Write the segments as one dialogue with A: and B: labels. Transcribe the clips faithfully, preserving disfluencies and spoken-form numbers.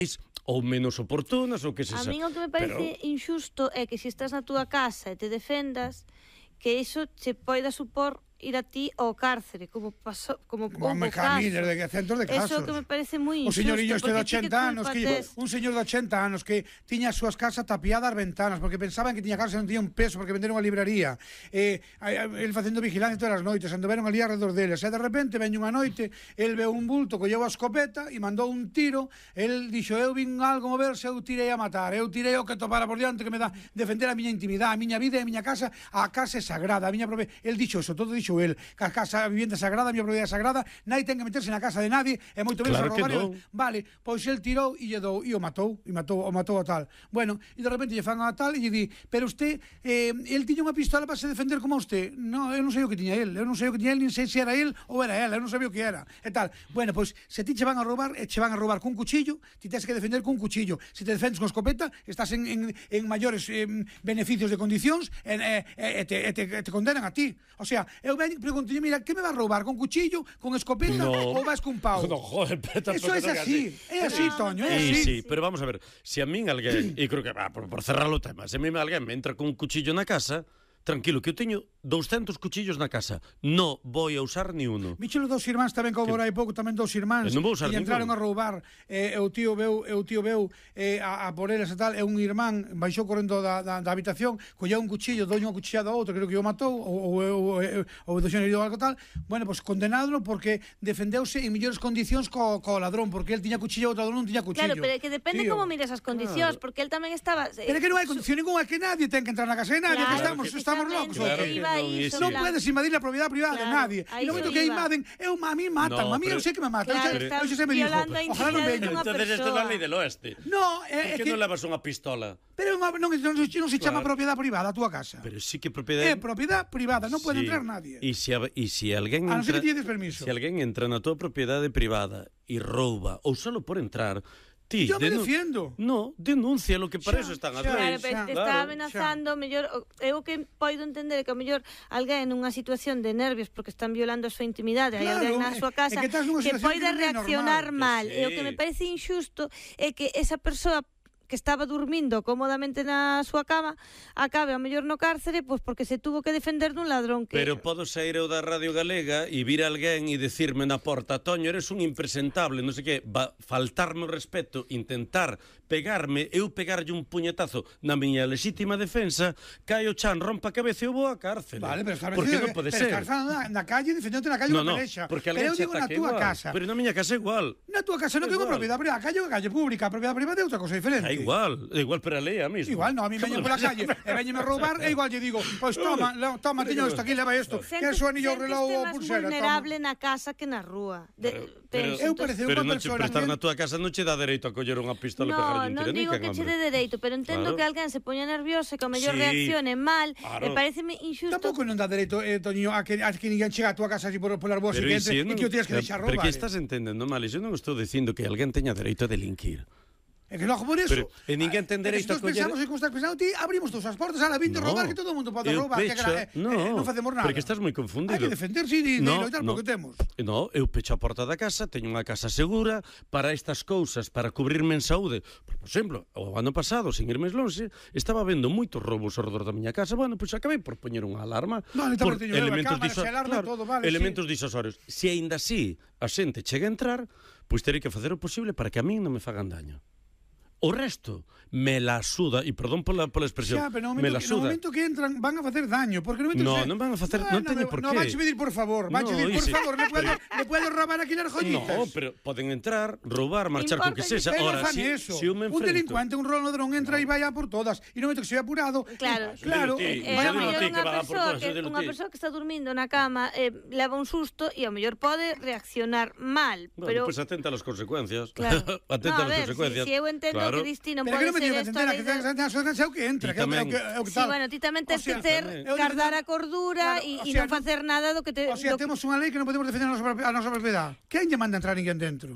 A: ou menos oportunas ou que se
B: A
A: xa.
B: min o que me parece
A: Pero...
B: injusto é que se estás na túa casa e te defendas, que iso che poida supor ir a ti ao cárcere, como pasou, como
C: Como
B: houve
C: me camí
B: casos.
C: desde centros de casos.
B: Eso que me parece moi
C: O
B: injusto.
C: señorillo este de
B: porque ti
C: ochenta anos,
B: culpa
C: que
B: tes?
C: un señor de ochenta anos que tiña as súas casas tapiadas as ventanas porque pensaban que tiña casa e non tiña un peso porque venderon a libraría. Eh, el facendo vigilancia todas as noites, andoveron ali alrededor deles. E de repente veñe unha noite, el veu un bulto, colleu a escopeta e mandou un tiro. El dixo, eu vin algo moverse, eu tirei a matar. Eu tirei o que topara por diante que me dá defender a miña intimidade, a miña vida e a miña casa. A casa é sagrada, a miña propia... El dixo eso, todo dixo el. Que a casa a vivienda sagrada, a miña propiedade sagrada, nadie ten que meterse na casa de nadie, e moito menos
A: claro
C: a roubar.
A: no.
C: Vale, pois el tirou e lle dou, e o matou, e matou, o matou a tal. Bueno, e de repente lle fan a tal e lle di, pero usted, eh, el tiña unha pistola para se defender como usted. No, eu non sei o que tiña el, eu non sei o que tiña el, nin sei se era el ou era ela, eu non sabía o que era. E tal. Bueno, pois, se ti che van a roubar, e che van a roubar cun cuchillo, ti tens que defender cun cuchillo. Se te defendes con escopeta, estás en, en, en maiores eh, beneficios de condicións e, e, e, te, e te, te condenan a ti. O sea, eu veño e pregunto, mira, que me va a roubar? Con cuchillo, con escopeta
A: no.
C: ou vas cun pau?
A: No, joder, pero
C: eso é así, é así,
B: No,
C: Toño, é
A: Sí,
C: así.
A: sí, pero vamos a ver, se a min alguén, e creo que va, por, por cerrar o tema, se a min alguén me entra con un cuchillo na casa, tranquilo, que eu teño doscientos cuchillos na casa, non vou a usar ni uno.
C: Michelo dos irmáns tamén que houve hai pouco, tamén dos irmáns
A: non vou usar
C: e entraron
A: ningún.
C: a roubar, eh, o tío veu, e o tío veu eh, a, a por eles e tal, e un irmán baixou correndo da, da, da habitación, colleu un cuchillo, dou unha cuchillada a outro, creo que o matou ou ou ou do xénero algo tal. Bueno, pois pues, condenadlo porque defendeuse en mellores condicións co, co ladrón, porque el tiña cuchillo e o outro ladrón non tiña cuchillo.
B: Claro, pero é que depende
C: tío.
B: como mires as condicións,
A: Claro.
B: porque el tamén estaba...
C: Pero é que non hai condición ninguna, que nadie ten que entrar na casa de nadie,
B: Claro,
C: que estamos,
B: que
C: estamos locos.
A: Claro
C: o
A: que
C: que?
B: iba
A: non,
B: iso,
A: sí.
C: Non
B: claro.
C: puedes invadir a propiedade privada de
B: Claro,
C: nadie.
B: a
C: E no
B: iso
C: momento que
B: iba.
C: invaden, eu a mí matan,
A: No,
C: a mí
A: pero-
C: eu sei que me matan.
B: Claro,
C: eu,
B: está
C: eu xa se me dijo,
B: violando a
C: ojalá non
B: intimidade
C: veñan.
B: dunha
A: Entonces esta é
B: persoa.
A: a lei del oeste.
C: No, é,
A: Por
C: é
A: que
C: que
A: non levas unha pistola?
C: pero non, non, non, non se chama
A: Claro.
C: propiedade privada a túa casa.
A: Pero sí que
C: É
A: propiedade...
C: propiedade privada, non pode
A: Sí.
C: entrar nadie.
A: E se, a- e se alguén
C: A non ser
A: entra...
C: que tiñes permiso.
A: Se alguén entra na tua propiedade privada e rouba, ou só por entrar, ti...
C: Yo me
A: denu-
C: defiendo.
A: No, denuncia lo que para
C: Xa,
A: eso están
C: xa.
A: as
B: Claro,
A: leis.
B: pero
C: xa,
B: te está
A: claro,
B: amenazando, mellor, eu que poido entender é que a mellor alguén nunha situación de nervios porque están violando a súa intimidade, hai
C: Claro,
B: alguén na
C: é-
B: súa
C: é
B: casa
C: que estás nunha
B: que
C: situación
B: poida
C: que non é
B: reaccionar
C: normal,
B: mal,
A: que
B: e o
A: sí.
B: que me parece injusto é que esa persoa que estaba durmindo cómodamente na súa cama acabe a mellor no cárcere pois porque se tuvo que defender dun ladrón que...
A: Pero podo sair eu da Radio Galega e vir alguén e decirme na porta, Toño, eres un impresentable, non sei que, va faltarme o respeto, intentar pegarme, eu pegarlle un puñetazo na miña lexítima defensa, cae o chan, rompa a cabeza e eu vou á cárcere.
C: Vale, pero está
A: Porque
C: vencido,
A: non pode
C: pero
A: ser.
C: estás na, na calle defendente na calle
A: No,
C: unha
A: no,
C: pelexa.
A: porque
C: Pero
A: alguén
C: eu
A: se
C: digo na
A: ataca
C: túa
A: igual.
C: casa.
A: Pero na miña casa é igual.
C: Na túa casa non
A: É
C: tengo
A: igual.
C: propiedade privada, a calle é calle pública, a propiedade privada é outra cosa diferente.
A: É igual, é igual pero a lei é a mesma.
C: Igual, no, a mí veñen pola calle e veñenme a roubar e igual lle digo, pois toma, lo, toma, teño isto aquí, leva isto. Que é o anillo, o reloj ou a pulsera, toma.
B: vulnerable na casa que na rúa. De,
A: Pero,
B: penso,
C: eu
B: entón-
C: parece
A: pero
C: unha
A: non che
C: persona
A: prestar
C: que-
A: na túa casa non che dá dereito a coller unha pistola e pegarlle un
B: No, non
A: tiro
B: digo que che de dereito, pero entendo
A: Claro.
B: que alguén se poña nervioso e que ao mellor
A: Sí.
B: reaccione mal,
A: Claro.
B: e pareceme injusto.
C: Tampouco non dá dereito, eh, Toño, a que, a que ninguén chega a túa casa así por, por as boas e
A: Pero
C: que
A: e
C: entre
A: se
C: e
A: non-
C: que o tienes que deixar
A: Pero
C: roubar.
A: que estás entendendo mal, eu non estou dicindo que alguén teña dereito a delinquir.
C: É que logo por eso.
A: Pero, e ninguén ten
C: É que
A: dereito
C: se
A: a
C: todos
A: coller-
C: pensamos e como estás pensando, ti abrimos todas as portas, ala, vinte roubar, que todo o mundo pode
A: eu
C: roubar, que
A: pecho-
C: gra- eh,
A: no,
C: eh, non facemos nada.
A: Porque estás moi confundido.
C: Hai que defenderse e de,
A: No,
C: de loitar
A: no.
C: porque temos.
A: No, eu pecho a porta da casa, teño unha casa segura para estas cousas, para cubrirme en saúde. Por exemplo, o ano pasado, sin irme lonxe, estaba vendo moitos roubos ao redor da miña casa. Bueno, pois acabei por poñer unha alarma.
C: Vale,
A: por
C: tamén teño eu, a cámara, se alarma todo, vale,
A: elementos disosorios. Se aínda así a xente chega a entrar, pois terei que facer o posible para que a min non me fagan daño. O resto me la suda, e perdón pola, pola expresión,
C: Xa, pero no
A: me
C: momento,
A: la
C: que, no
A: suda.
C: momento que entran van a facer daño, porque no momento
A: No,
C: se...
A: non van a facer- non teñen por
C: no,
A: qué.
C: No, vanche pedir por favor, vanche
A: No,
C: pedir por
A: ese-
C: favor, le puedo, le puedo robar aquí las joyitas.
A: No, pero poden entrar, roubar, marchar con que
B: Importa,
A: sexa.
C: Pero
A: Ahora,
C: fan
A: si,
C: eso.
A: si eu me
C: un
A: enfrento...
C: delincuente, un ladrón entra e vai a por todas. E no momento que se ve apurado,
B: Claro.
C: eh, claro,
A: Dilo ti,
B: Eh,
C: vai
B: a
C: a
A: dilo
C: por
B: mellor
A: ti,
C: todas.
A: que
B: unha
A: van a por
B: persoa
A: todas,
B: que,
A: dilo
B: unha
A: ti.
B: persoa que está durmindo na cama eh, leva un susto e ao mellor pode reaccionar mal,
A: Bueno,
B: pero
A: pues atenta a las consecuencias.
B: claro.
A: Atenta a
B: No, a
A: las
B: ver,
A: consecuencias.
B: si, si eu entendo
A: Claro.
B: que disti non
C: Pero que
B: pode
C: non me
B: ser
C: digas
B: esto
C: entera,
B: a
C: que
B: lei
C: ten
B: de...
C: é o que entra,
A: E
C: que é o que-
A: tamén-
C: é o que é o que
B: Sí,
C: tal.
B: bueno, ti tamén tens
C: O sea,
B: que ter,
A: tamén.
C: eu
B: guardar a
C: defendo-
B: cordura
C: Claro,
B: e
C: o
B: e
C: sea,
B: non facer nada do que te...
C: O sea,
B: do-
C: temos unha lei que non podemos defender a nosa, propi- a nosa propiedade. Quen lle manda entrar ninguén dentro?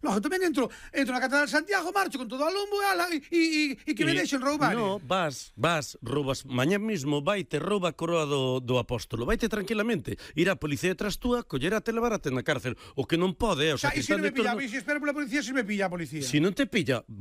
C: Logo tamén entro, entro na Catedral de Santiago, marcho con todo o lombo e, ala, e, e, e que me deixen roubar.
A: No, vas, vas, roubas, mañá mismo vai te rouba a coroa do, do apóstolo, vaite tranquilamente, irá a policía detrás túa, collerate e levarate na cárcel, o que non pode, o sea,
C: Xa,
A: que
C: e se
A: están
C: non me
A: de
C: pilla,
A: turno,
C: e se espero pola policía, se me pilla a policía.
A: si non te pilla,